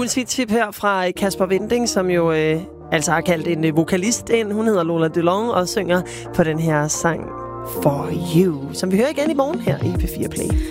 polititip her fra Kasper Winding, som jo altså har kaldt en vokalist ind. Hun hedder Lola DeLong og synger på den her sang For You, som vi hører igen i morgen her i P4 Play.